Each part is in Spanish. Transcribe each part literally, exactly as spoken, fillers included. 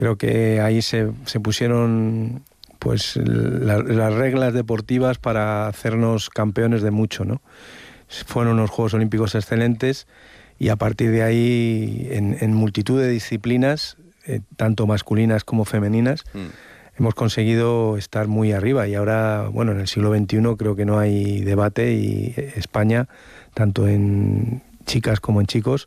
Creo que ahí se, se pusieron pues la, las reglas deportivas para hacernos campeones de mucho, ¿no? Fueron unos Juegos Olímpicos excelentes y a partir de ahí, en, en multitud de disciplinas, eh, tanto masculinas como femeninas, mm. hemos conseguido estar muy arriba. Y ahora, bueno, en el siglo veintiuno creo que no hay debate y España, tanto en chicas como en chicos,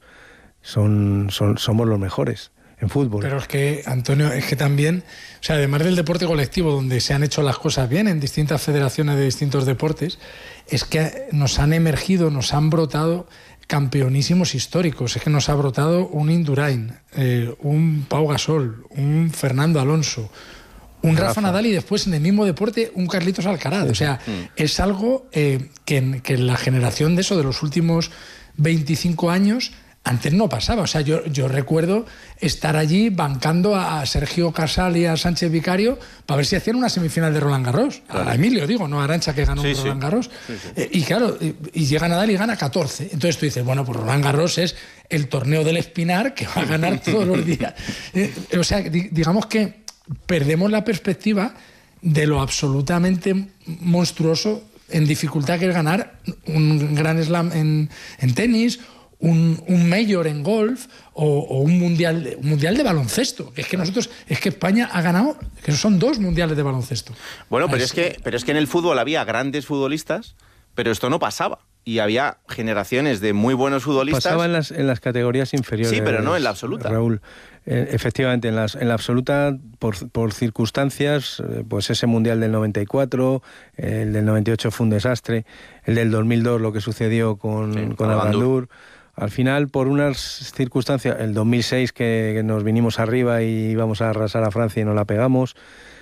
son, son somos los mejores en fútbol. Pero es que, Antonio, es que también, o sea, además del deporte colectivo, donde se han hecho las cosas bien en distintas federaciones de distintos deportes, es que nos han emergido, nos han brotado campeonísimos históricos. Es que nos ha brotado un Indurain, eh, un Pau Gasol, un Fernando Alonso, un Rafa, Rafa Nadal y después en el mismo deporte un Carlitos Alcaraz. O sea, mm. es algo eh, que, que en la generación de eso, de los últimos veinticinco años, antes no pasaba. O sea, yo, yo recuerdo estar allí bancando a Sergio Casal y a Sánchez Vicario para ver si hacían una semifinal de Roland Garros. Claro. A Emilio, digo, no a Arantxa, que ganó sí, Roland sí. Garros. Sí, sí. Eh, y claro, y, y llega Nadal y gana catorce. Entonces tú dices, bueno, pues Roland Garros es el torneo del Espinar que va a ganar todos los días. Eh, o sea, di, digamos que perdemos la perspectiva de lo absolutamente monstruoso en dificultad que es ganar un Grand Slam en, en tenis, Un, un mayor en golf o, o un mundial un mundial de baloncesto. Es que nosotros, es que España ha ganado, que son dos mundiales de baloncesto. Bueno, pero es que, pero es que en el fútbol había grandes futbolistas, pero esto no pasaba. Y había generaciones de muy buenos futbolistas. Pasaba en las, en las categorías inferiores. Sí, pero no en la absoluta. Raúl, eh, efectivamente, en, las, en la absoluta, por, por circunstancias, pues ese mundial del noventa y cuatro, el del noventa y ocho fue un desastre, el del dos mil dos, lo que sucedió con, sí, con Avandur. Al final, por unas circunstancias, el dos mil seis que, que nos vinimos arriba y íbamos a arrasar a Francia y no la pegamos,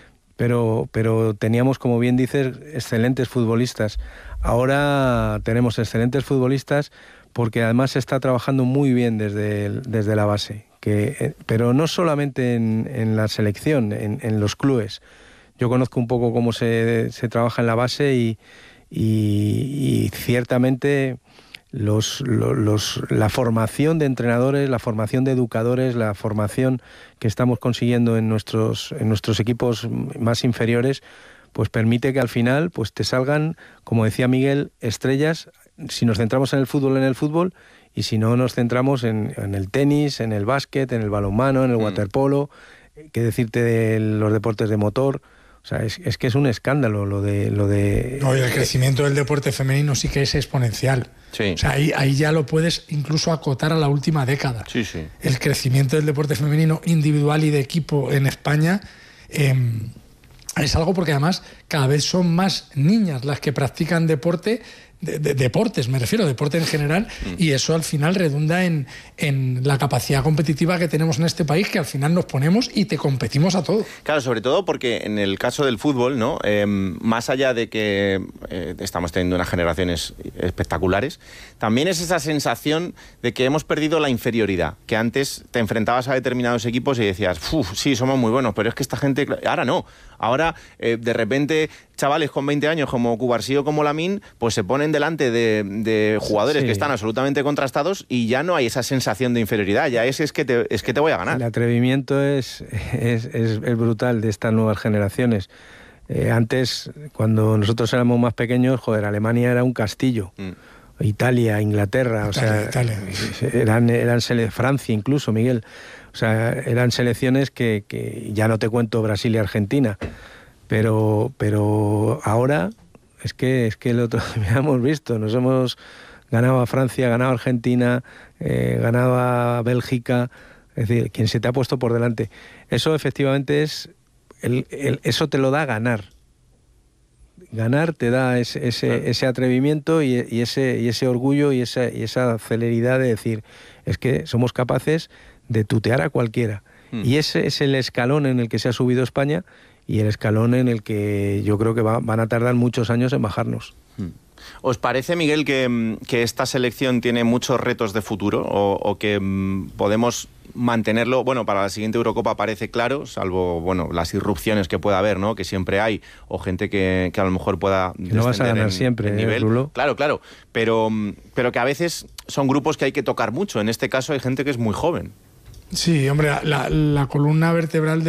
pero, pero teníamos, como bien dices, excelentes futbolistas. Ahora tenemos excelentes futbolistas porque además se está trabajando muy bien desde, el, desde la base, que, pero no solamente en, en la selección, en, en los clubes. Yo conozco un poco cómo se, se trabaja en la base y, y, y ciertamente... Los, los, los, la formación de entrenadores, la formación de educadores, la formación que estamos consiguiendo en nuestros, en nuestros equipos más inferiores, pues permite que al final pues te salgan, como decía Miguel, estrellas, si nos centramos en el fútbol, en el fútbol, y si no nos centramos en, en el tenis, en el básquet, en el balonmano, en el mm. waterpolo, qué decirte de los deportes de motor. O sea, es, es que es un escándalo lo de... Lo de no, y el crecimiento del deporte femenino sí que es exponencial. Sí. O sea, ahí, ahí ya lo puedes incluso acotar a la última década. Sí, sí. El crecimiento del deporte femenino individual y de equipo en España eh, es algo porque además cada vez son más niñas las que practican deporte, de, de, deportes, me refiero, deporte en general, mm. y eso al final redunda en, en la capacidad competitiva que tenemos en este país, que al final nos ponemos y te competimos a todo. Claro, sobre todo porque en el caso del fútbol, ¿no? Eh, más allá de que eh, estamos teniendo unas generaciones espectaculares, también es esa sensación de que hemos perdido la inferioridad, que antes te enfrentabas a determinados equipos y decías, uff, sí, somos muy buenos, pero es que esta gente... Ahora no, ahora eh, de repente chavales con veinte años como Cubarsí o como Lamine, pues se ponen delante de, de jugadores sí. que están absolutamente contrastados y ya no hay esa sensación de inferioridad, ya es, es, que, te, es que te voy a ganar. El atrevimiento es, es, es, es brutal de estas nuevas generaciones. Eh, antes, cuando nosotros éramos más pequeños, joder, Alemania era un castillo. Mm. Italia, Inglaterra, Italia, o sea, Italia. eran, eran sele- Francia incluso, Miguel. O sea, eran selecciones que, que ya no te cuento Brasil y Argentina, pero, pero ahora es que es que el otro día hemos visto, nos hemos ganado a Francia, ganado a Argentina, eh, ganado a Bélgica, es decir, quien se te ha puesto por delante. Eso efectivamente es, el, el, eso te lo da ganar. Ganar te da ese, ese, ese atrevimiento y, y, ese, y ese orgullo y esa, y esa celeridad de decir, es que somos capaces de tutear a cualquiera. Mm. Y ese es el escalón en el que se ha subido España y el escalón en el que yo creo que va, van a tardar muchos años en bajarnos. Mm. ¿Os parece, Miguel, que, que esta selección tiene muchos retos de futuro o, o que mm, podemos mantenerlo? Bueno, para la siguiente Eurocopa parece claro, salvo bueno las irrupciones que pueda haber, ¿no? Que siempre hay, o gente que, que a lo mejor pueda que no vas a ganar en, siempre, en nivel. ¿eh, Rulo? Claro, claro, pero, pero que a veces son grupos que hay que tocar mucho. En este caso hay gente que es muy joven. Sí, hombre, la, la columna vertebral de